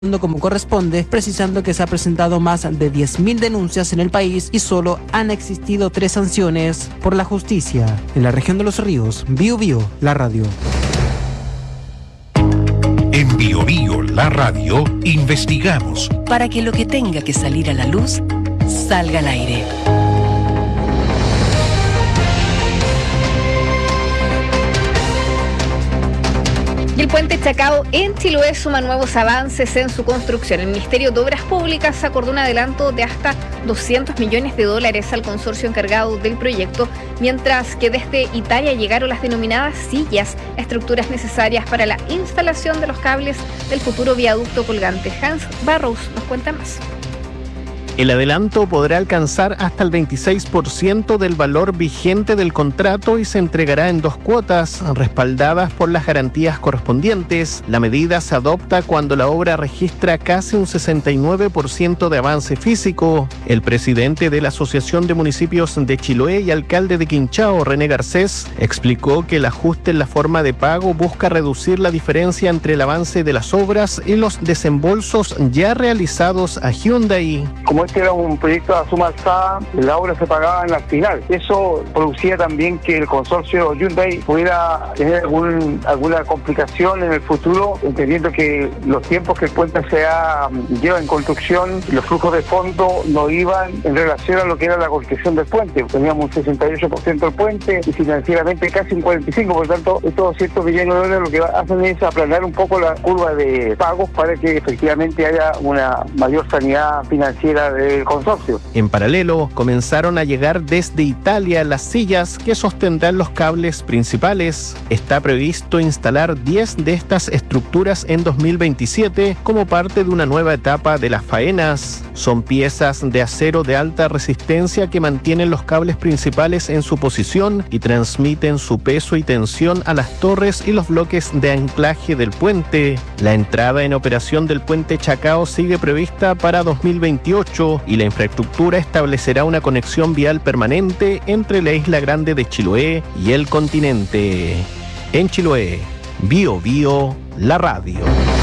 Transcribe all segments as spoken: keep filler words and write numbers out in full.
como corresponde, precisando que se ha presentado más de diez mil denuncias en el país y solo han existido tres sanciones por la justicia. En la región de Los Ríos, Bio Bio, la radio. En Bio Bio, la radio, investigamos para que lo que tenga que salir a la luz salga al aire. Y el puente Chacao en Chiloé suma nuevos avances en su construcción. El Ministerio de Obras Públicas acordó un adelanto de hasta doscientos millones de dólares al consorcio encargado del proyecto, mientras que desde Italia llegaron las denominadas sillas, estructuras necesarias para la instalación de los cables del futuro viaducto colgante. Hans Barrows nos cuenta más. El adelanto podrá alcanzar hasta el veintiséis por ciento del valor vigente del contrato y se entregará en dos cuotas, respaldadas por las garantías correspondientes. La medida se adopta cuando la obra registra casi un sesenta y nueve por ciento de avance físico. El presidente de la Asociación de Municipios de Chiloé y alcalde de Quinchao, René Garcés, explicó que el ajuste en la forma de pago busca reducir la diferencia entre el avance de las obras y los desembolsos ya realizados a Hyundai. Como este era un proyecto a suma alzada, la obra se pagaba en la final. Eso producía también que el consorcio Hyundai pudiera tener algún, alguna complicación en el futuro, entendiendo que los tiempos que el puente se ha, lleva en construcción, los flujos de fondo no iban en relación a lo que era la construcción del puente. Teníamos un sesenta y ocho por ciento del puente y financieramente casi un cuarenta y cinco por ciento. Por lo tanto, estos doscientos millones de dólares lo que hacen es aplanar un poco la curva de pagos para que efectivamente haya una mayor sanidad financiera del consorcio. En paralelo, comenzaron a llegar desde Italia las sillas que sostendrán los cables principales. Está previsto instalar diez de estas estructuras en dos mil veintisiete como parte de una nueva etapa de las faenas. Son piezas de acero de alta resistencia que mantienen los cables principales en su posición y transmiten su peso y tensión a las torres y los bloques de anclaje del puente. La entrada en operación del puente Chacao sigue prevista para dos mil veintiocho y la infraestructura establecerá una conexión vial permanente entre la Isla Grande de Chiloé y el continente. En Chiloé, Bio Bio, la radio.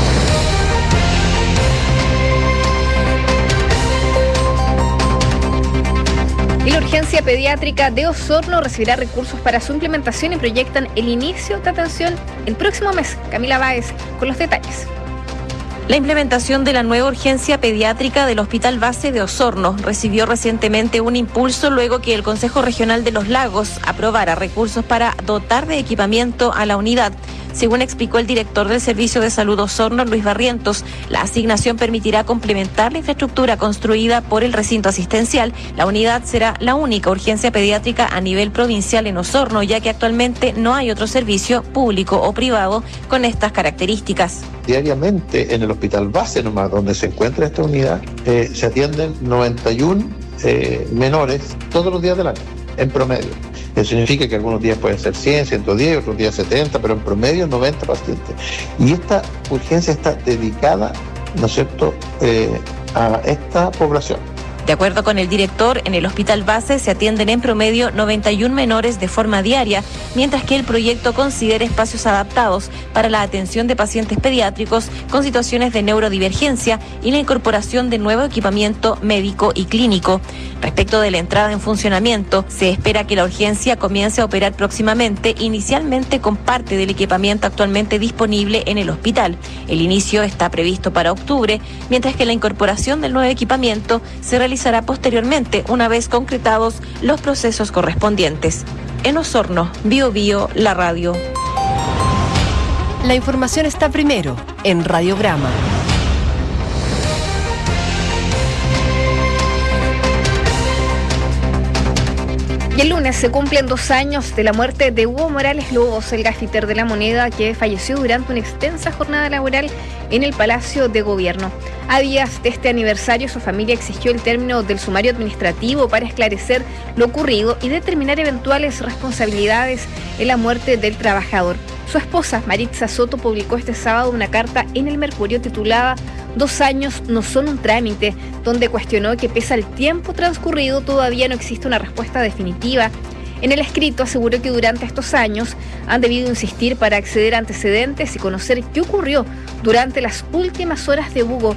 Y la urgencia pediátrica de Osorno recibirá recursos para su implementación y proyectan el inicio de atención el próximo mes. Camila Báez con los detalles. La implementación de la nueva urgencia pediátrica del Hospital Base de Osorno recibió recientemente un impulso luego que el Consejo Regional de los Lagos aprobara recursos para dotar de equipamiento a la unidad. Según explicó el director del Servicio de Salud Osorno, Luis Barrientos, la asignación permitirá complementar la infraestructura construida por el recinto asistencial. La unidad será la única urgencia pediátrica a nivel provincial en Osorno, ya que actualmente no hay otro servicio público o privado con estas características. Diariamente en el Hospital Base nomás, donde se encuentra esta unidad, eh, se atienden noventa y uno eh, menores todos los días del año, en promedio. Eso significa que algunos días pueden ser cien, ciento diez, otros días setenta, pero en promedio noventa pacientes. Y esta urgencia está dedicada, ¿no es cierto?, eh, a esta población. De acuerdo con el director, en el Hospital Base se atienden en promedio noventa y uno menores de forma diaria, mientras que el proyecto considera espacios adaptados para la atención de pacientes pediátricos con situaciones de neurodivergencia y la incorporación de nuevo equipamiento médico y clínico. Respecto de la entrada en funcionamiento, se espera que la urgencia comience a operar próximamente, inicialmente con parte del equipamiento actualmente disponible en el hospital. El inicio está previsto para octubre, mientras que la incorporación del nuevo equipamiento se realizará será posteriormente una vez concretados los procesos correspondientes. En Osorno, Bio Bio, la radio. La información está primero en Radiograma. Y el lunes se cumplen dos años de la muerte de Hugo Morales Lobos, el gafiter de La Moneda, que falleció durante una extensa jornada laboral en el Palacio de Gobierno. A días de este aniversario, su familia exigió el término del sumario administrativo para esclarecer lo ocurrido y determinar eventuales responsabilidades en la muerte del trabajador. Su esposa, Maritza Soto, publicó este sábado una carta en El Mercurio titulada Dos años no son un trámite, donde cuestionó que pese al tiempo transcurrido todavía no existe una respuesta definitiva En el escrito aseguró que durante estos años han debido insistir para acceder a antecedentes y conocer qué ocurrió durante las últimas horas de Hugo,